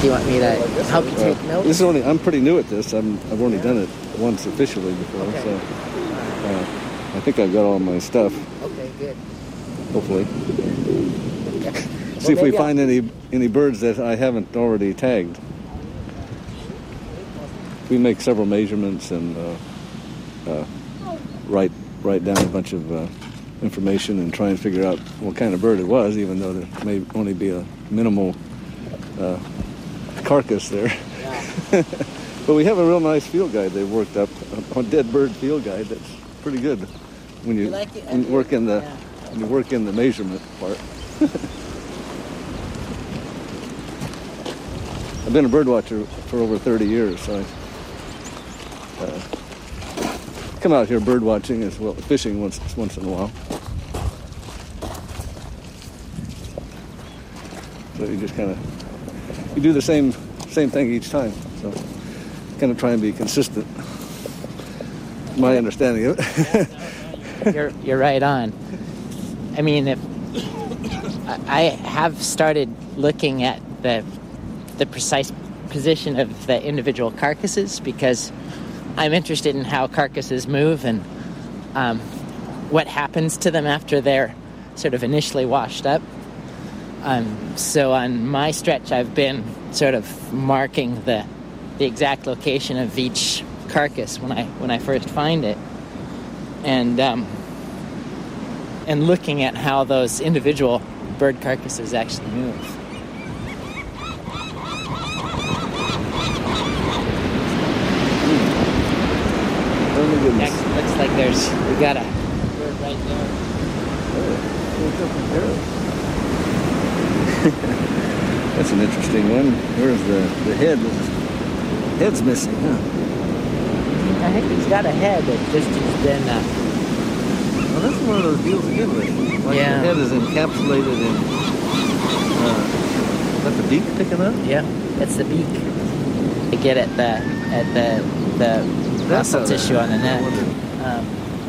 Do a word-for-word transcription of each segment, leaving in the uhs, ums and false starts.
Do you want me to help you take uh, notes? This is only, I'm pretty new at this. I'm, I've only done it once officially before, Okay. so uh, I think I've got all my stuff, Okay, good. hopefully. Okay. See Well, if we maybe find any any birds that I haven't already tagged. We make several measurements and uh, uh, write write down a bunch of uh, information and try and figure out what kind of bird it was, even though there may only be a minimal uh, carcass there. Yeah. But we have a real nice field guide they worked up, a dead bird field guide that's pretty good when you, You like it? when you work in the Yeah. when you work in the measurement part. I've been a bird watcher for over thirty years, so I uh, come out here bird watching as well, fishing once once in a while. So you just kind of you do the same same thing each time. So kind of try and be consistent. My understanding of it. You're you're right on. I mean, if I I have started looking at the the precise position of the individual carcasses because I'm interested in how carcasses move and um, what happens to them after they're sort of initially washed up. Um, so on my stretch, I've been sort of marking the the exact location of each carcass when I when I first find it, and um, and looking at how those individual bird carcasses actually move. Oh my goodness. Actually, looks like there's we got a bird right there. That's an interesting one. Where's the, the head? The head's missing, huh? I think he's got a head that just has been. Uh, Well, that's one of those deals again with. Like Yeah. the head is encapsulated in. Uh, is that the beak picking up? yeah, that's the beak. To get at the at the the That's muscle how tissue that- on the neck. I wonder. Um,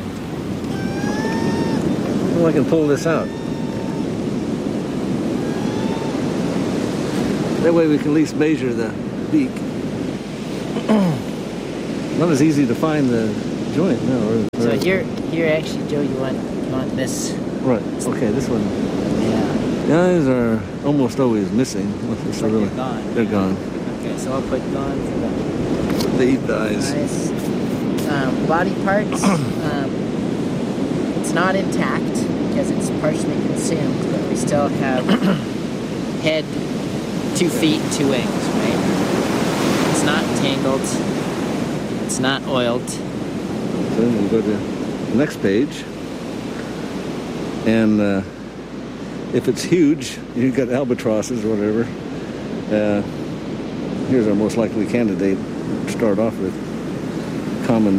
Well, I can pull this out. That way we can at least measure the beak. Not as easy to find the joint, no. Or, so or- here, here actually, Joe, you want you want this? Right. Okay, this one. Yeah. The eyes are almost always missing. It's Like really, they're gone. They're gone. Okay, so I'll put gone for the They eat the eyes. eyes. Um, body parts. um, it's not intact because it's partially consumed, but we still have head, two feet, two wings. Right. It's not tangled. It's not oiled. So then we'll go to the next page. And uh, if it's huge, you've got albatrosses or whatever. Uh, here's our most likely candidate to start off with. Common